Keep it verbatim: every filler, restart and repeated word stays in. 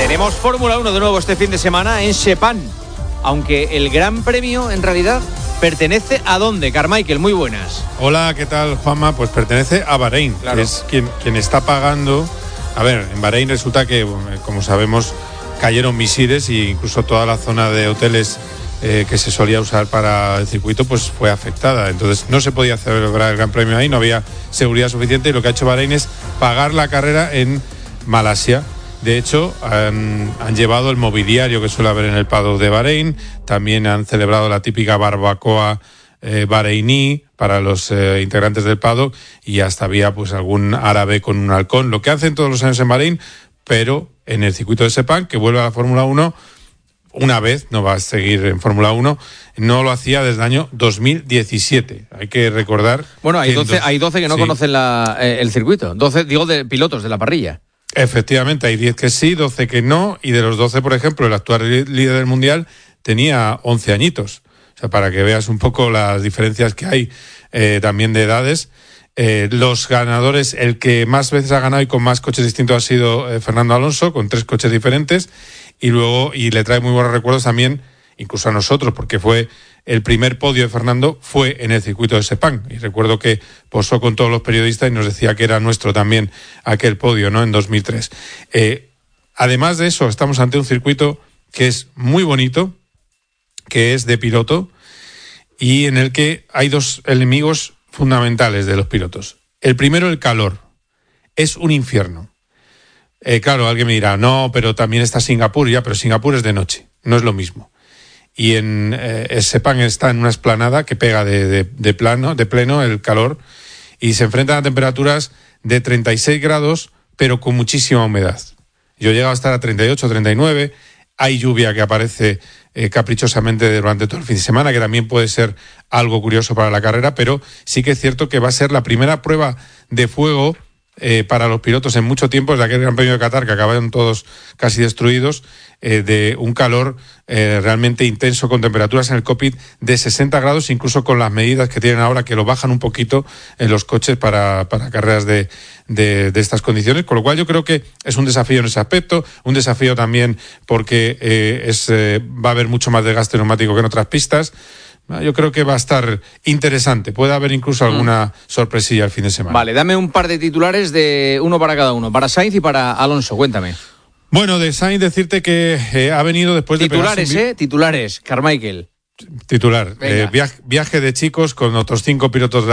Tenemos Fórmula uno de nuevo este fin de semana en Sepang, aunque el Gran Premio en realidad pertenece a ¿dónde? Carmichael, muy buenas. Hola, ¿qué tal, Juanma? Pues pertenece a Bahrein, claro. Que es quien, quien está pagando. A ver, en Bahrein resulta que, como sabemos, cayeron misiles e incluso toda la zona de hoteles eh, que se solía usar para el circuito pues fue afectada. Entonces no se podía celebrar el Gran Premio ahí, no había seguridad suficiente y lo que ha hecho Bahrein es pagar la carrera en Malasia. De hecho, han, han llevado el mobiliario que suele haber en el paddock de Bahrein, también han celebrado la típica barbacoa eh, bahreiní para los eh, integrantes del paddock y hasta había pues algún árabe con un halcón, lo que hacen todos los años en Bahrein, pero en el circuito de Sepang, que vuelve a la Fórmula uno, una vez, no va a seguir en Fórmula uno, no lo hacía desde el año dos mil diecisiete. Hay que recordar... Bueno, hay doce, dos, hay doce que no sí. conocen la, eh, el circuito, doce, digo, de pilotos de la parrilla. Efectivamente, hay diez que sí, doce que no, y de los doce, por ejemplo, el actual líder del Mundial tenía once añitos. O sea, para que veas un poco las diferencias que hay eh, también de edades. Eh, los ganadores, el que más veces ha ganado y con más coches distintos ha sido eh, Fernando Alonso, con tres coches diferentes, y luego, y le trae muy buenos recuerdos también, incluso a nosotros, porque fue el primer podio de Fernando fue en el circuito de Sepang, y recuerdo que posó con todos los periodistas y nos decía que era nuestro también aquel podio, ¿no?, en dos mil tres. Eh, además de eso, estamos ante un circuito que es muy bonito, que es de piloto, y en el que hay dos enemigos fundamentales de los pilotos. El primero, el calor. Es un infierno. Eh, claro, alguien me dirá, no, pero también está Singapur, ya, pero Singapur es de noche, no es lo mismo. Y en eh, Sepang está en una explanada que pega de, de, de, plano, de pleno el calor y se enfrentan a temperaturas de treinta y seis grados, pero con muchísima humedad. Yo he llegado a estar a treinta y ocho, treinta y nueve, hay lluvia que aparece eh, caprichosamente durante todo el fin de semana, que también puede ser algo curioso para la carrera, pero sí que es cierto que va a ser la primera prueba de fuego Eh, para los pilotos en mucho tiempo, desde aquel Gran Premio de Qatar, que acabaron todos casi destruidos, eh, de un calor eh, realmente intenso, con temperaturas en el cockpit de sesenta grados, incluso con las medidas que tienen ahora, que lo bajan un poquito en los coches para, para carreras de, de, de estas condiciones, con lo cual yo creo que es un desafío en ese aspecto, un desafío también porque eh, es, eh, va a haber mucho más desgaste neumático que en otras pistas. Yo creo que va a estar interesante. Puede haber incluso alguna mm. sorpresilla el fin de semana. Vale, dame un par de titulares, de uno para cada uno. Para Sainz y para Alonso, cuéntame. Bueno, de Sainz decirte que eh, ha venido después de... Titulares, un... ¿eh? Titulares, Carmichael. Titular. Eh, viaje, viaje de chicos con otros cinco pilotos de